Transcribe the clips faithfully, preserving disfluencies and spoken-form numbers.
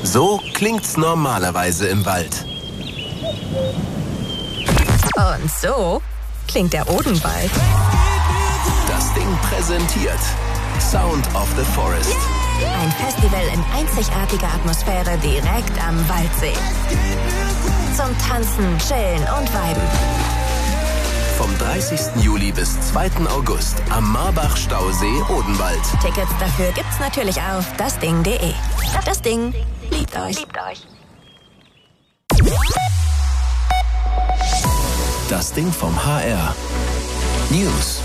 So klingt's normalerweise im Wald. Und so klingt der Odenwald. Das Ding präsentiert Sound of the Forest. Ein Festival in einzigartiger Atmosphäre direkt am Waldsee. Zum Tanzen, Chillen und Viben. Vom dreißigsten Juli bis zweiten August am Marbach-Stausee Odenwald. Tickets dafür gibt's natürlich auf dasding punkt de. Das Ding liebt euch. Liebt euch. Das Ding vom H R. News.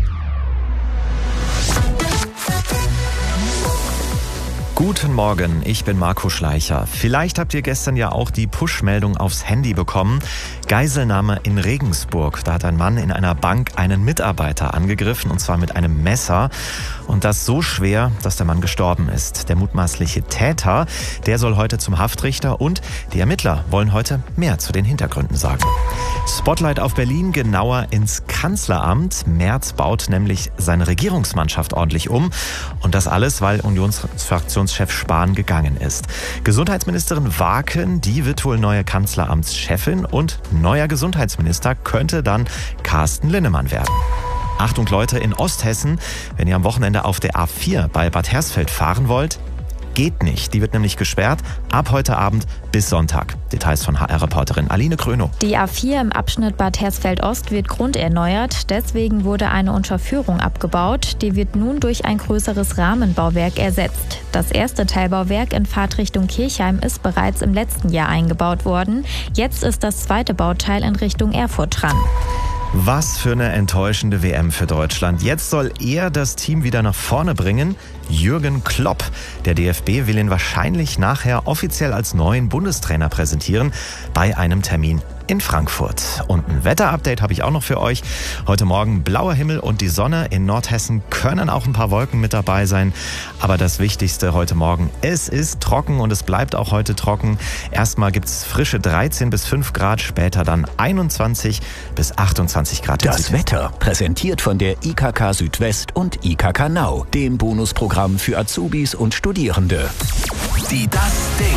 Guten Morgen, ich bin Marco Schleicher. Vielleicht habt ihr gestern ja auch die Push-Meldung aufs Handy bekommen. Geiselnahme in Regensburg. Da hat ein Mann in einer Bank einen Mitarbeiter angegriffen, und zwar mit einem Messer. Und das so schwer, dass der Mann gestorben ist. Der mutmaßliche Täter, der soll heute zum Haftrichter, und die Ermittler wollen heute mehr zu den Hintergründen sagen. Spotlight auf Berlin, genauer ins Kanzleramt. Merz baut nämlich seine Regierungsmannschaft ordentlich um. Und das alles, weil Unionsfraktionschef Spahn gegangen ist. Gesundheitsministerin Waken, die wird wohl neue Kanzleramtschefin, und neuer Gesundheitsminister könnte dann Carsten Linnemann werden. Achtung Leute, in Osthessen, wenn ihr am Wochenende auf der A vier bei Bad Hersfeld fahren wollt, geht nicht. Die wird nämlich gesperrt ab heute Abend bis Sonntag. Details von H R-Reporterin Aline Krönow. Die A vier im Abschnitt Bad Hersfeld-Ost wird grunderneuert. Deswegen wurde eine Unterführung abgebaut. Die wird nun durch ein größeres Rahmenbauwerk ersetzt. Das erste Teilbauwerk in Fahrtrichtung Kirchheim ist bereits im letzten Jahr eingebaut worden. Jetzt ist das zweite Bauteil in Richtung Erfurt dran. Was für eine enttäuschende W M für Deutschland. Jetzt soll er das Team wieder nach vorne bringen. Jürgen Klopp. Der D F B will ihn wahrscheinlich nachher offiziell als neuen Bundestrainer präsentieren bei einem Termin in Frankfurt. Und ein Wetterupdate habe ich auch noch für euch. Heute Morgen blauer Himmel und die Sonne. In Nordhessen können auch ein paar Wolken mit dabei sein. Aber das Wichtigste heute Morgen, es ist trocken und es bleibt auch heute trocken. Erstmal gibt es frische dreizehn bis fünf Grad, später dann einundzwanzig bis achtundzwanzig Grad. Das Wetter präsentiert von der I K K Südwest und I K K Now, dem Bonusprogramm für Azubis und Studierende. Die Das Ding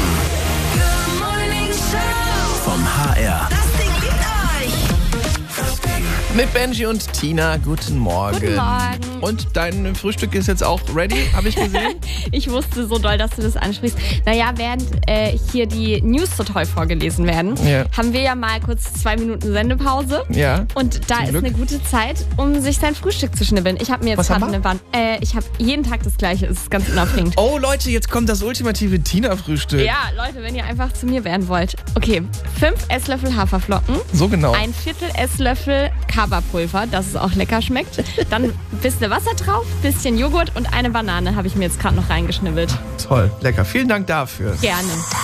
vom H R. Mit Benji und Tina, guten Morgen. Guten Morgen. Und dein Frühstück ist jetzt auch ready, habe ich gesehen? Ich wusste so doll, dass du das ansprichst. Naja, während äh, hier die News so toll vorgelesen werden, Ja. haben wir ja mal kurz zwei Minuten Sendepause. Ja. Und da Zum ist Glück. eine gute Zeit, um sich sein Frühstück zu schnibbeln. Ich habe mir jetzt Was haben gerade wir? eine Wand. Äh, ich habe jeden Tag das Gleiche. Es ist ganz unaufregend. Oh Leute, jetzt kommt das ultimative Tina-Frühstück. Ja, Leute, wenn ihr einfach zu mir werden wollt. Okay, fünf Esslöffel Haferflocken. So genau. Ein Viertel Esslöffel Kaba-Pulver, dass es auch lecker schmeckt. Dann ein bisschen Wasser drauf, bisschen Joghurt und eine Banane habe ich mir jetzt gerade noch reingeschnibbelt. Toll, lecker. Vielen Dank dafür. Gerne.